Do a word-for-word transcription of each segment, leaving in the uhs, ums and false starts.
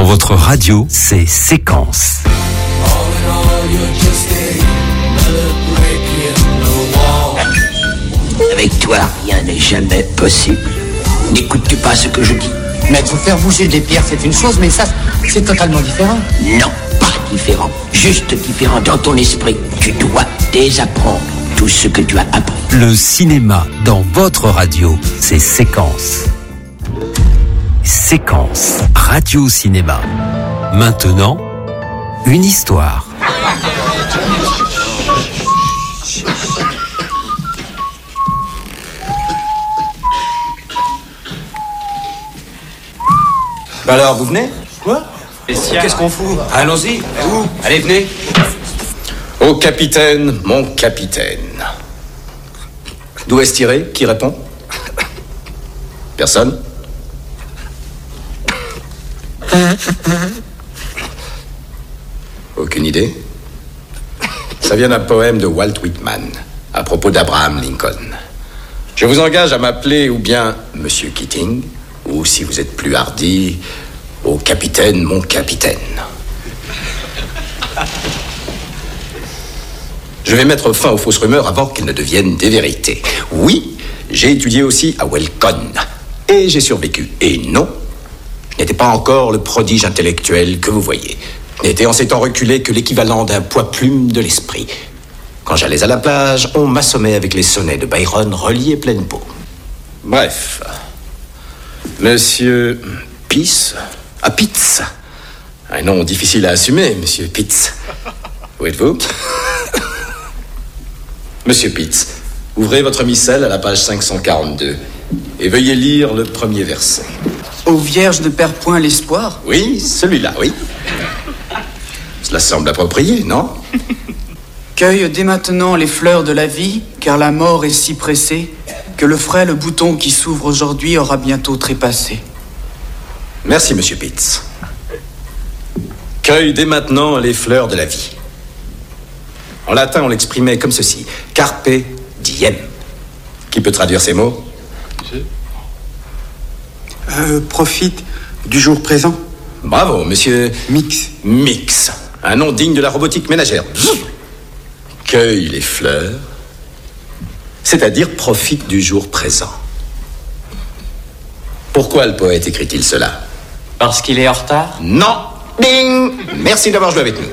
votre radio, c'est Séquence. Avec toi, rien n'est jamais possible. N'écoutes-tu pas ce que je dis? Maître, faire bouger des pierres, c'est une chose, mais ça, c'est totalement différent. Non, pas différent. Juste différent dans ton esprit. Tu dois désapprendre tout ce que tu as appris. Le cinéma dans votre radio, c'est Séquence. Séquence, radio-cinéma. Maintenant, une histoire. Alors, vous venez? Quoi? Qu'est-ce qu'on fout? Allons-y. Où? Allez, venez. Au capitaine, mon capitaine. D'où est-ce tiré? Qui répond? Personne? Aucune idée? Ça vient d'un poème de Walt Whitman à propos d'Abraham Lincoln. Je vous engage à m'appeler ou bien Monsieur Keating, ou si vous êtes plus hardi, au capitaine, mon capitaine. Je vais mettre fin aux fausses rumeurs avant qu'elles ne deviennent des vérités. Oui, j'ai étudié aussi à Welcon. Et j'ai survécu. Et non, je n'étais pas encore le prodige intellectuel que vous voyez. Je n'étais en ces temps reculé que l'équivalent d'un poids-plume de l'esprit. Quand j'allais à la plage, on m'assommait avec les sonnets de Byron reliés pleine peau. Bref, Monsieur Pitts, ah Pitts, un nom difficile à assumer, Monsieur Pitts. Où êtes-vous? Monsieur Pitts, ouvrez votre missel à la page cinq cent quarante-deux et veuillez lire le premier verset. Ô Vierge ne perd point l'espoir. Oui, celui-là, oui. Cela semble approprié, non? Cueille dès maintenant les fleurs de la vie, car la mort est si pressée que le frêle bouton qui s'ouvre aujourd'hui aura bientôt trépassé. Merci, Monsieur Pitts. Cueille dès maintenant les fleurs de la vie. En latin, on l'exprimait comme ceci. Carpe diem. Qui peut traduire ces mots? Euh, profite du jour présent. Bravo, Monsieur... Mix. Mix. Un nom digne de la robotique ménagère. Cueille les fleurs, c'est-à-dire profite du jour présent. Pourquoi le poète écrit-il cela? Parce qu'il est en retard? Non. Ding. Merci d'avoir joué avec nous.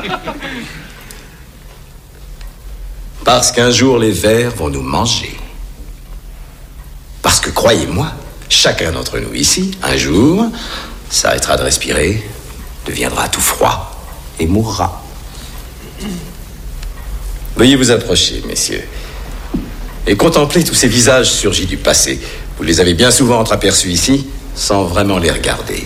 Parce qu'un jour les vers vont nous manger. Parce que, croyez-moi, chacun d'entre nous ici, un jour, s'arrêtera de respirer, deviendra tout froid et mourra. Veuillez vous approcher, messieurs, et contempler tous ces visages surgis du passé. Vous les avez bien souvent entreaperçus ici, sans vraiment les regarder.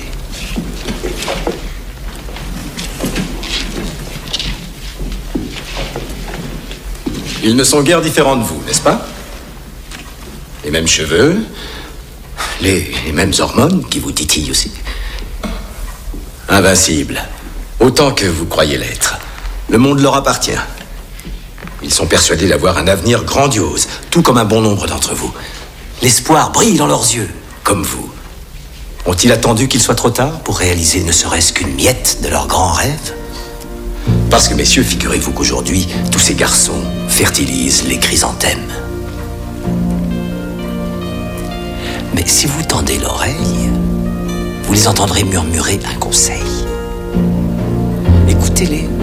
Ils ne sont guère différents de vous, n'est-ce pas? Les mêmes cheveux, les, les mêmes hormones qui vous titillent aussi. Invincibles, autant que vous croyez l'être. Le monde leur appartient. Ils sont persuadés d'avoir un avenir grandiose, tout comme un bon nombre d'entre vous. L'espoir brille dans leurs yeux, comme vous. Ont-ils attendu qu'il soit trop tard pour réaliser ne serait-ce qu'une miette de leur grand rêve? Parce que, messieurs, figurez-vous qu'aujourd'hui, tous ces garçons fertilisent les chrysanthèmes. Mais si vous tendez l'oreille, vous les entendrez murmurer un conseil. Écoutez-les.